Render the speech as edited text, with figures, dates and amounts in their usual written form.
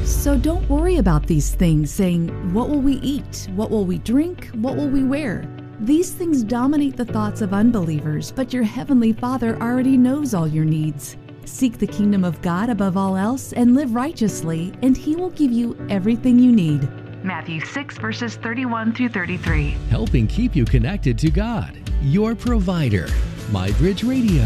So don't worry about these things, saying, "What will we eat? What will we drink? What will we wear?" These things dominate the thoughts of unbelievers, but your Heavenly Father already knows all your needs. Seek the kingdom of God above all else and live righteously, and He will give you everything you need. Matthew 6, verses 31 through 33. Helping keep you connected to God, your provider. MyBridge Radio.